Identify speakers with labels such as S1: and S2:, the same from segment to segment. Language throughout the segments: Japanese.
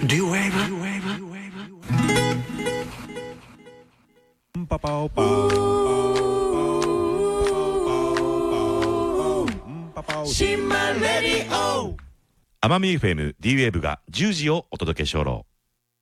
S1: D-Waveパパオパオシンマレディオ
S2: 奄美 FM D-Wave が10時をお届けしょろう。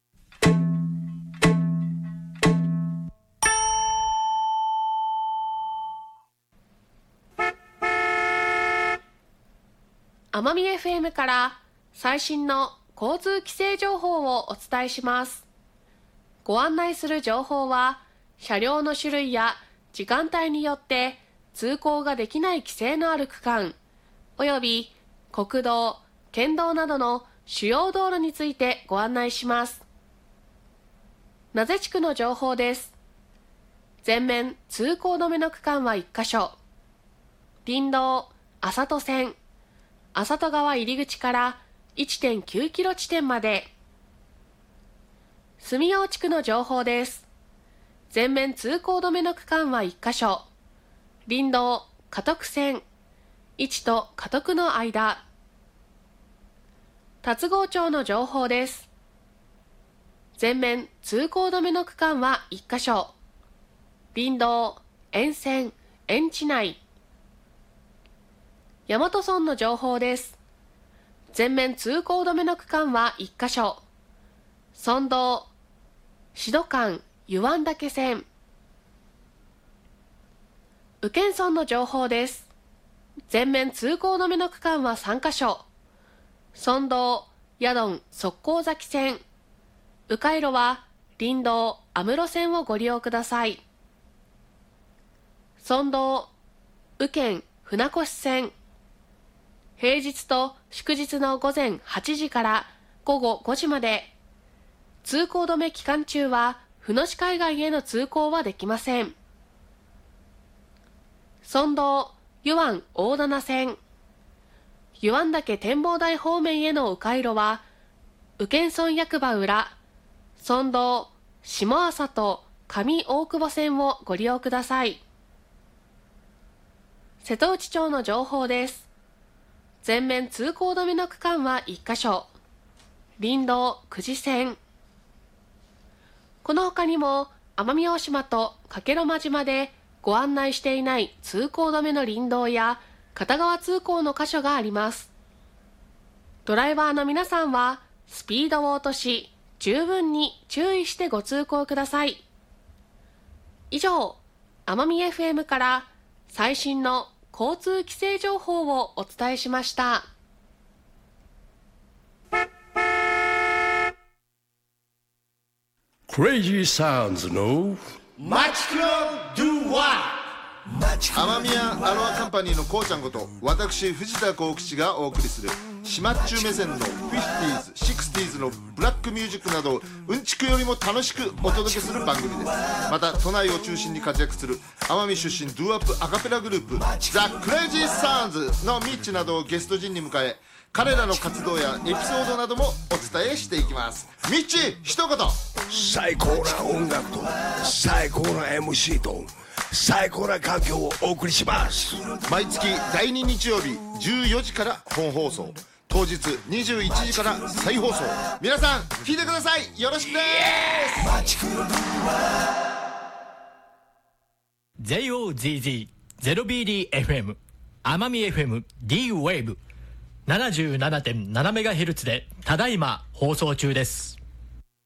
S3: 奄美 FM から最新の交通規制情報をお伝えします。ご案内する情報は車両の種類や時間帯によって通行ができない規制のある区間および国道、県道などの主要道路についてご案内します。名瀬地区の情報です。全面通行止めの区間は1カ所。林道、浅戸線、浅戸川入り口から 1.9 キロ地点まで。住用地区の情報です。全面通行止めの区間は1カ所。林道、加徳線、市と加徳の間。龍郷町の情報です。全面通行止めの区間は1カ所。林道、沿線、園地内。大和村の情報です。全面通行止めの区間は1カ所。村道、志度間、湯湾岳線。宇検村の情報です。全面通行止めの区間は3カ所。村道、矢丼、側溝崎線。迂回路は林道、安室線をご利用ください。村道、宇検、船越線。平日と祝日の午前8時から午後5時まで。通行止め期間中は船越海岸への通行はできません。村道、湯湾大棚線。湯湾岳展望台方面への迂回路は宇検村役場裏、村道、下浅と上大久保線をご利用ください。瀬戸内町の情報です。全面通行止めの区間は1カ所。林道、久慈線。この他にも奄美大島と加計呂麻島でご案内していない通行止めの林道や片側通行の箇所があります。ドライバーの皆さんはスピードを落とし十分に注意してご通行ください。以上、奄美 FM から最新の交通規制情報をお伝えしました。
S1: クレイジーサウンズの
S4: マチクロドゥワ
S5: 奄美やアロアカンパニーのこうちゃんこと私藤田幸吉がお送りする島っちゅう目線の 50s、60s のブラックミュージックなどうんちくよりも楽しくお届けする番組です。また都内を中心に活躍する奄美出身ドゥアップアカペラグループザ・クレイジーサウンズのミッチなどをゲスト陣に迎え彼らの活動やエピソードなどもお伝えしていきます。ミッチ一言。
S1: 最高な音楽と最高な MC と最高な環境をお送りします。
S5: 毎月第2日曜日14時から本放送、当日21時から再放送。皆さん聞いてください。よろしくです。
S6: JOZZ0BDFM 奄美 FM D-Wave 77.7MHz でただいま放送中です。